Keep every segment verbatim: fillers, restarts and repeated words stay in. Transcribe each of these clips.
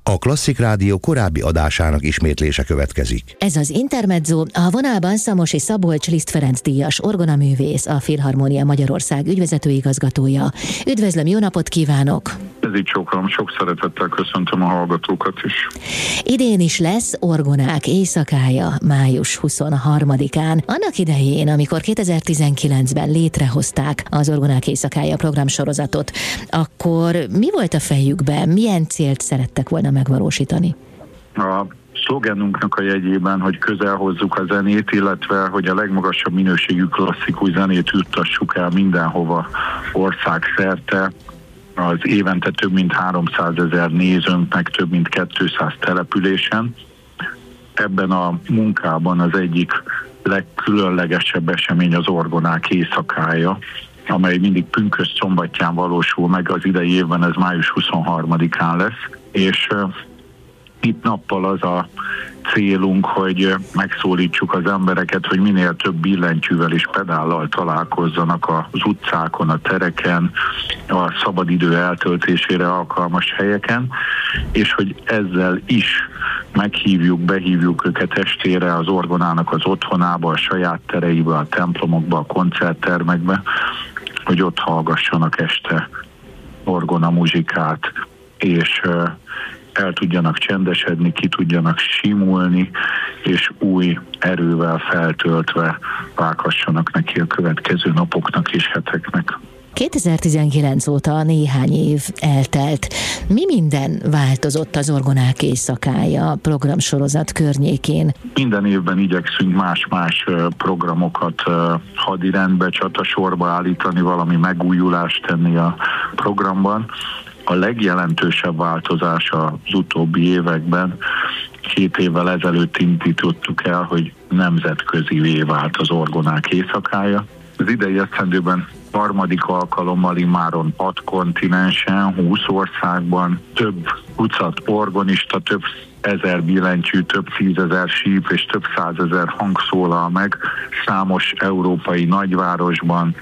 A Klasszik Rádió korábbi adásának ismétlése következik. Ez az Intermezzo, a vonalban Szamosi Szabolcs Liszt Ferenc díjas orgonaművész, a Filharmónia Magyarország ügyvezető igazgatója. Üdvözlöm, jó napot kívánok! Ez így sokan, sok szeretettel köszöntöm a hallgatókat is. Idén is lesz Orgonák éjszakája május huszonharmadikán. Annak idején, amikor kétezer-tizenkilencben létrehozták az Orgonák éjszakája programsorozatot, akkor mi volt a fejükben? Milyen célt szerettek volna megvalósítani? A szlogenunknak a jegyében, hogy közel hozzuk a zenét, illetve hogy a legmagasabb minőségű klasszikus zenét juttassuk el mindenhova országszerte, az évente több mint háromszázezer nézőnk, meg több mint kétszáz településen. Ebben a munkában az egyik legkülönlegesebb esemény az Orgonák éjszakája, amely mindig pünkösd szombatján valósul meg, az idei évben ez május huszonharmadikán lesz, és uh, itt nappal az a célunk, hogy megszólítsuk az embereket, hogy minél több billentyűvel és pedállal találkozzanak az utcákon, a tereken, a szabadidő eltöltésére alkalmas helyeken, és hogy ezzel is meghívjuk, behívjuk őket estére az orgonának az otthonába, a saját tereibe, a templomokba, a koncerttermekbe, hogy ott hallgassanak este orgona muzsikát, és el tudjanak csendesedni, ki tudjanak simulni, és új erővel feltöltve vághassanak neki a következő napoknak és heteknek. kétezer-tizenkilenc óta néhány év eltelt. Mi minden változott az Orgonák éjszakája programsorozat környékén? Minden évben igyekszünk más-más programokat hadirendbe, csatasorba állítani, valami megújulást tenni a programban. A legjelentősebb változás az utóbbi években, két évvel ezelőtt indítottuk el, hogy nemzetközivé vált az Orgonák éjszakája. Az idei esztendőben harmadik alkalommal immáron hat kontinensen, húsz országban, több tucat orgonista, több ezer billentyű, több tízezer síp és több százezer hang szólal meg számos európai nagyvárosban,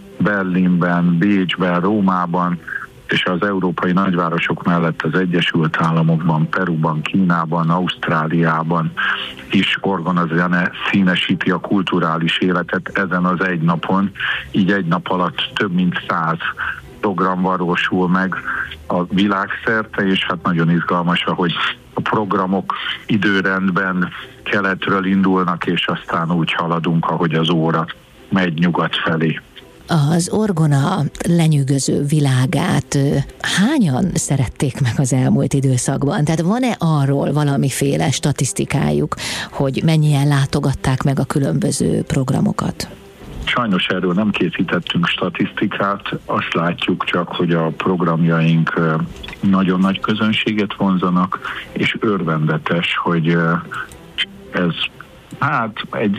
Berlinben, Bécsben, Rómában, és az európai nagyvárosok mellett az Egyesült Államokban, Peruban, Kínában, Ausztráliában is orgonazene színesíti a kulturális életet ezen az egy napon. Így egy nap alatt több mint száz program valósul meg a világszerte, és hát nagyon izgalmas, ahogy a programok időrendben keletről indulnak, és aztán úgy haladunk, ahogy az óra megy nyugat felé. Az orgona lenyűgöző világát hányan szerették meg az elmúlt időszakban? Tehát van-e arról valamiféle statisztikájuk, hogy mennyien látogatták meg a különböző programokat? Sajnos erről nem készítettünk statisztikát, azt látjuk csak, hogy a programjaink nagyon nagy közönséget vonzanak, és örvendetes, hogy ez hát egy